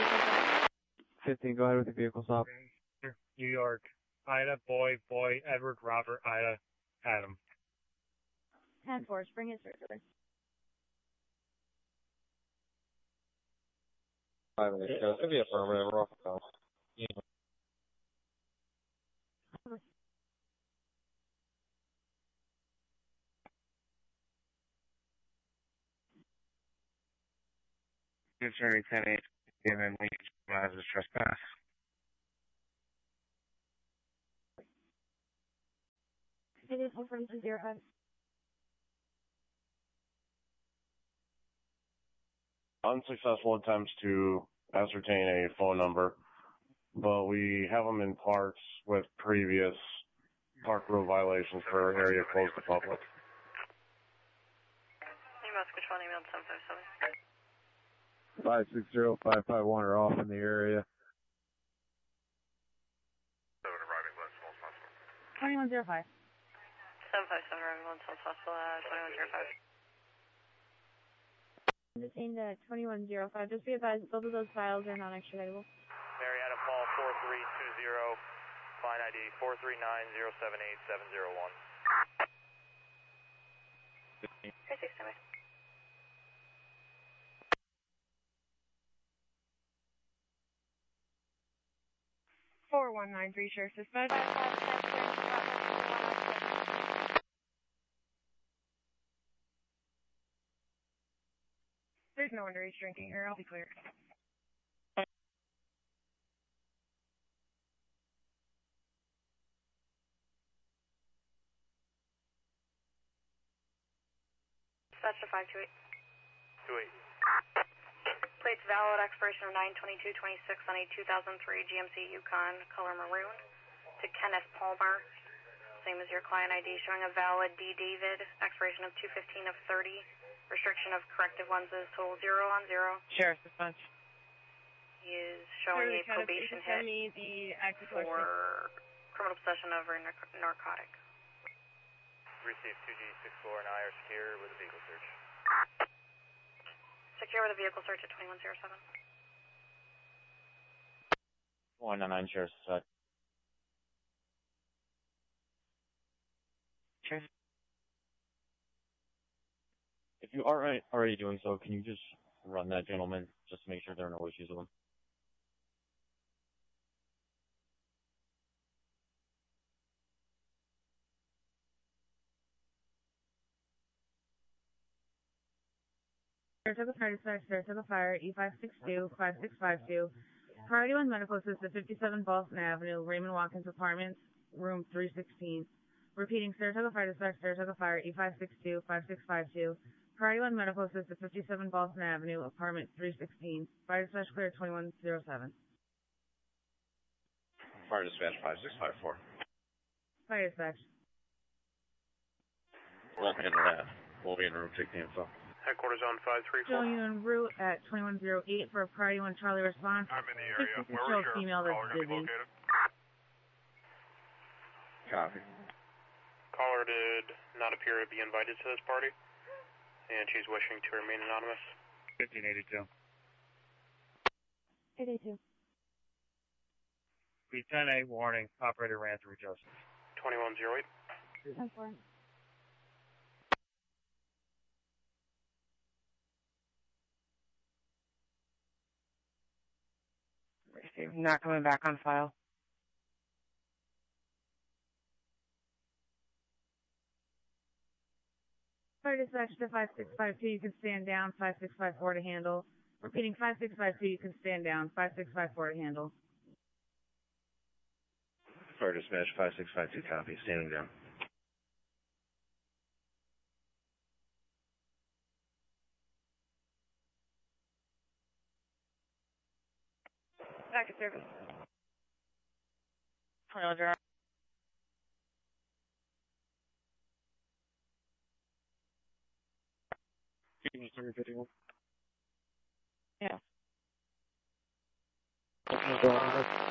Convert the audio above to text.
vehicle. 15, go ahead with the vehicle stop. New York. Ida, boy, Edward, Robert, Ida, Adam. 10-4, bring his circular. 5 minutes, it's going to be affirmative, we're off the phone. Attorney 10-8, given we as a trespass. It is 4-0. Unsuccessful attempts to ascertain a phone number, but we have them in parks with previous park rule violations for area closed to public. Email which one? Email 757. 560-551 are off in the area. 2105. 757 arriving on South Hospital at 2105. Detained at 2105. Just be advised, both of those files are non-extraditable. Mary Adam Paul 4320, fine ID 439078701. Okay, 6 time. 4193, Sheriff Dispatch. There's no underage drinking here. I'll be clear. Dispatch to 528. 28. Plates valid, expiration of 9/22/26 on a 2003 GMC Yukon, color maroon. To Kenneth Palmer, same as your client ID, showing a valid D. David, expiration of 2/15 of 30. Restriction of corrective lenses, total 0 on 0. Sheriff Dispatch. He is showing a probation hit for criminal possession of a narcotic. Received 2G64 and I are secure with a vehicle search. Secure with a vehicle search at 2107. 199 Sheriff's Dispatch. Sheriff. If you are already doing so, can you just run that gentleman just to make sure there are no issues with him? Search of the fire dispatch, search of the fire, E562-5652. Priority 1 medical assist at 57 Boston Avenue, Raymond Watkins Apartments, room 316. Repeating, search of the fire dispatch, search of the fire, E562-5652. Priority 1 medical assist at 57 Boston Avenue, apartment 316. Fire dispatch clear at 2107. Fire dispatch 5654. Fire dispatch. We'll handle that. We'll be in room 16 info. Headquarters on 534. Showing you en route at 2108 for a priority 1 Charlie response. I'm in the area. Where was your female that's caller busy. located? Copy. Caller did not appear to be invited to this party, and she's wishing to remain anonymous. 1582. 882. B10A, warning, operator ran through justice. 2108. 10-4. Not coming back on file. Fire dispatch to 5652, you can stand down, 5654 to handle. Repeating, 5652, you can stand down, 5654 to handle. Fire dispatch 5652, copy, standing down. Back to service. Roger. Yeah.